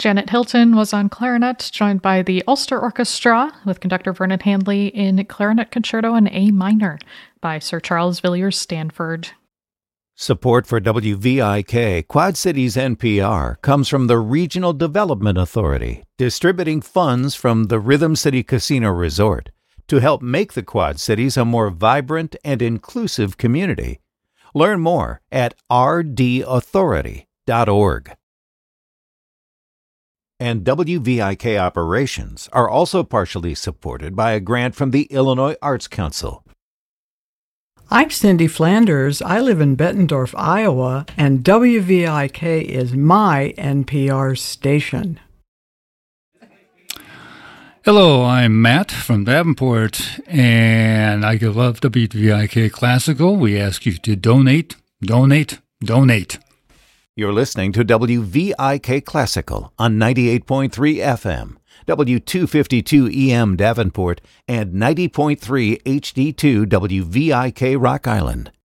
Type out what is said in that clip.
Janet Hilton was on clarinet, joined by the Ulster Orchestra with conductor Vernon Handley in Clarinet Concerto in A minor by Sir Charles Villiers Stanford. Support for WVIK Quad Cities NPR comes from the Regional Development Authority, distributing funds from the Rhythm City Casino Resort to help make the Quad Cities a more vibrant and inclusive community. Learn more at rdauthority.org. And WVIK operations are also partially supported by a grant from the Illinois Arts Council. I'm Cindy Flanders. I live in Bettendorf, Iowa, and WVIK is my NPR station. Hello, I'm Matt from Davenport, and I love WVIK Classical. We ask you to donate, donate, donate. You're listening to WVIK Classical on 98.3 FM, W252 EM Davenport, and 90.3 HD2 WVIK Rock Island.